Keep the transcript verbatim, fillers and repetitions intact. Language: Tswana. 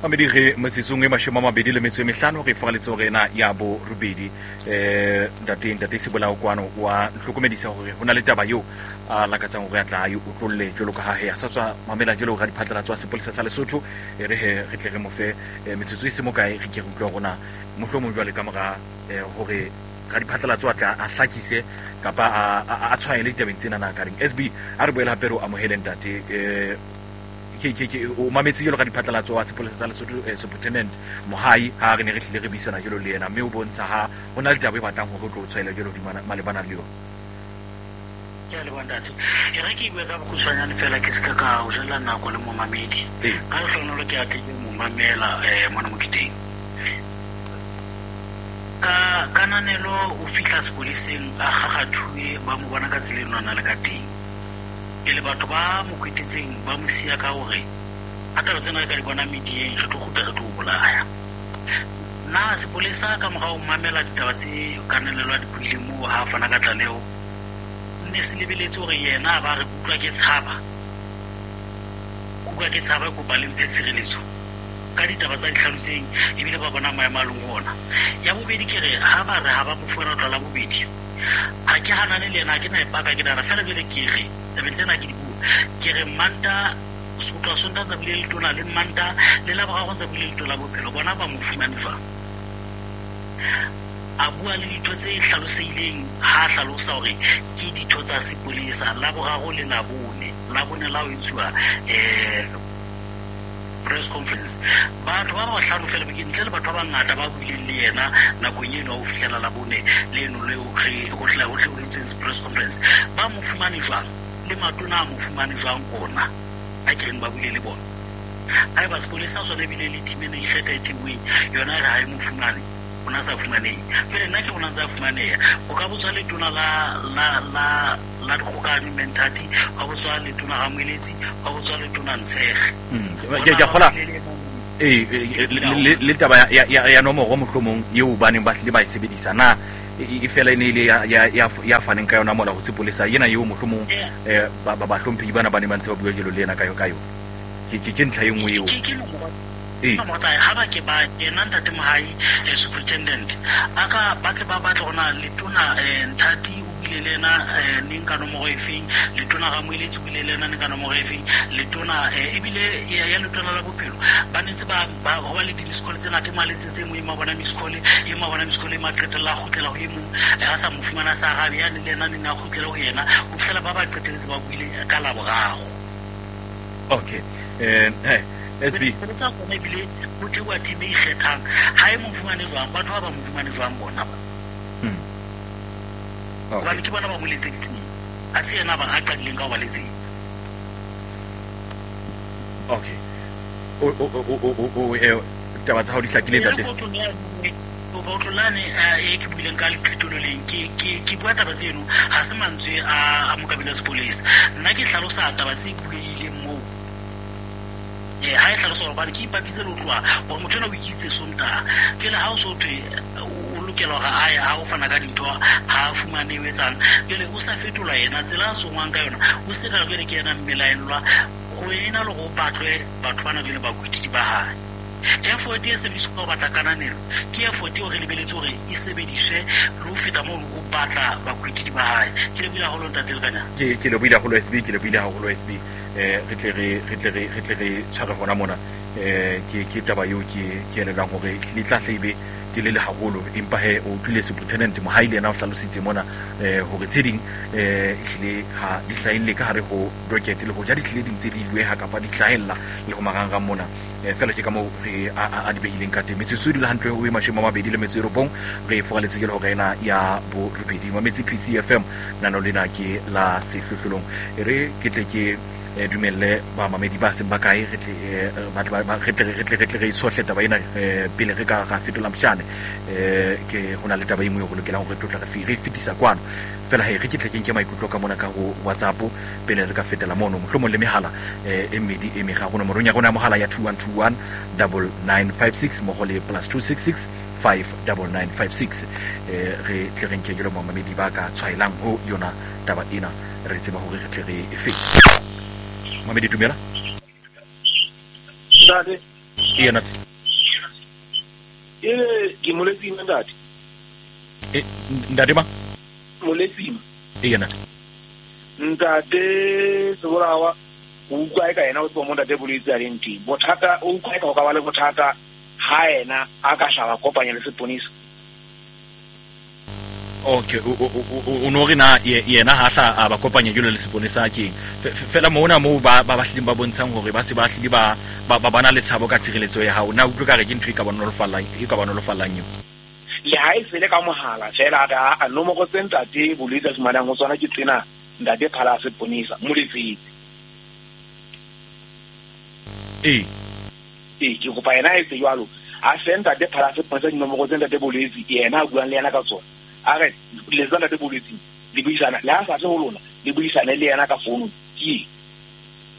Mamedi re metsitsong e mashome a mabedi le metso e mehlano re fogaletse gore ena ya bo rubedi eh ntate ntate se bolao kwano wa hlokomedisa gore hona le taba yo a lakatsang gore a tla yo utlolle jolo ka ha he a satswa mamela jolo ga diphatlalatso a sepolesa sa Lesotho e re he re tle re mo fe metsitso e se mo kae re ke re utlwa gona mohlomong jwale ka mora gore ga diphatlalatso a tla a hlakise kapa a a tshwaele tabeng tsena na ka reng S B a re boela pero a mohele ntate eh ke ke ke o mametsi jolo ga diphatlalatso a sepolesa sa Lesotho Superintendent Mohai ha re ne re tlile re bisana jolo le yena mme o bontsha ha hona le taba e batlang go tlo tshwaela jolo di malebana le yo ke le bandati e re ke bua ka bokhutswanyane fela ke se ka o jela nako le mo mamedi ka le hlonolo ke a tle mo mamela eh mona mo kiteng ka kananelo o fitla sepoleseng a gagathuwe ba mo bona ka tsile nona le ka teng ele batho ba mo kwetetseng ba mo sia ka hore a tla tsena ka di bona medieng re tlo go tla re tlo bolaya na sepolesa ka moga o mamela ditaba tse kanelelwa dipuile mo ha fana ka tlaleo ne se lebeletse hore yena ba re kutlwa ke tshaba kutlwa ke tshaba go ba le mphe tshireletso ka ditaba tsa ditlhalutseng ebile ba bona maemo a leng ona ya bobedi ke re ha ba re ha ba mo fuwa tla la bobedi ha ke hanane le yena ke na ipaka ke dara fela bele ke re tabeng tsena ke di bua ke re manta sotla sonta tsa bile le tona le manta le la ba go tsa bile le tona bophelo bona ba mo fumane jwa a bua le ditho tse hlaloseileng ha hlalosa hore ke ditho tsa sepolesa la bogago le la bone la bone la o itswa eh press conference batho ba ba hlano fela be ke ntle le batho ba ngata ba buile le yena nako yeno o fihlela la bone le no le o re go tla go tle o itse press conference ba mo fumane jwang le matona mo fumane jwang bona a ke reng ba buile le bona ai ba sepolesa so le bile le timene e kheta etiwe yona re ha e mo fumane ona sa fumanei fela nna ke bona ntse a fumaneya o ka botswa le tona la la la la dikgokane mentati wa botswa le tona ga moeletsi wa botswa le tona ntshege ke ke gola eh le taba ya ya nomoro mohlomong yeo ba neng ba hle ba e sebedisa na e fela ene ile ya ya ya faneng ka yona mola go sepolesa yena yeo mohlomong eh ba ba hlomphi bana ba ne ba ntse ba bua jelo le yena ka yo ka yo ke ke ntla yengwe yeo eh mo tsa ha ba ke ba yena ntate Mohai superintendent aka ba ke ba ba tlona le tona ntati o bile lena ning ka nomoro e feng le tona ga moeletsi o bile lena ning ka nomoro e feng le tona e bile ya le tona la bophelo ba netse ba ba go ba le di miss call tsena ke maletse tse mo e ma bona miss call e ma bona miss call e ma qetela go tlela go e mo ga sa mo fumana sa ga ya le lena ning a go tlela go yena go fela ba ba qeteletse ba buile ka la bogago okay eh eh S B tsa go ne bile o tse wa time e kgethang ha e mo fumane jwang batho ba ba mo fumane jwang bona ba hm okay ba ke bona ba mo letsetsi a se yena ba a qadileng ka ba letsetsi okay o o o o e taba tsa ho di hlakile ntate o botlolane e ke buileng ka leqetolo leng ke ke ke bua taba tseno ha se mantswe a mo kabila sepolesa nna ke hlalosa taba tse buile mo eh ha e hlalosa hore ba ke ipabitse lo tloa gore motho ena o ikitse sonta fela ha o so thwe o lokela ga aya ha o fana ka dintho ha fumane wetsang bele o sa fetola yena tsela a tsongwang ka yona o se ka vele ke yena mmelaelwa go ena le go batlwe batho bana vele ba kwititi ba hae ya forty e service go batla kananelo ke ya forty o re lebeletse gore e sebedishe lo feta mo o batla ba kwititi ba hae ke le bila go lo ntate le kana ke ke le bila go lo S B ke le bila go lo S B eh re tle re re tle re re tle re tshware gona mona eh ke ke taba yo ke ke ene la gore le tla hlebe dilele haholo empa he o tlile Superintendent Mohai le na o hlalositse mona eh hore tseding eh ile ha di hlaile ka hare go docket le go ja di tlile dintse di ilwe ha kapa di hlahella le go maranga mona eh fela ke ka mo re a di behileng ka teng metse sudi la hantle o e mashimo a mabedi le metse robong re fogaletse ke le go rena ya bo rubedi mo metse P C F M nano lena ke la sehlohlolong re ke tle ke e dumelle ba mamedi ba se ba kae re tle batho ba re tle re tle re tle re isohle taba ena pele re ka ga fetola mshane eh ke hona le taba engwe go lokela go re tlotla re re fitisa kwano fela he re ke tle ke nke maikutlo ka mona ka go WhatsApp pele re ka fetela mono mohlomong le mehala eh emedi e mega gona moronya gona mohala ya two one two one nine nine five six mo go le plus two six six five nine nine five six eh re tle re nke jelo mamedi ba ka tshwailang ho yona taba ena re tseba hore re tle re e fe Mamedi dumela Dade e yena e ke moletsima ntate e ntate ba moletsima e yena ntate Seborawa o utlwa e ka yena o tswa mo ntate Boletse a leng teng bothata o utlwa e ka go ka ba le bothata ha yena a ka hlaba kopanya le seponisa. Okay o no re na yena ha hla a ba kopanya jolo le seponisa keng fela mona mo ba ba bahlileng ba bontshang hore ba se ba hlile ba ba bana le tshabo ka tshireletso ya hao na utlwa ka re ke ntwe ka bona lo fallang e ka bona lo fallang yo le ha e sele ka mohala fela da a no mo go tsenta te Boletse se manang go tsona ke tsena ndate phala seponisa mo letsitsi eh eh ke go pa yena e tseyalo a senta te phala seponisa no mo go tsenta te Boletse yena a buang le yena ka tsona a re le tsana te Boletse le buisana le a sa se ho lona le buisana le yena ka founu ke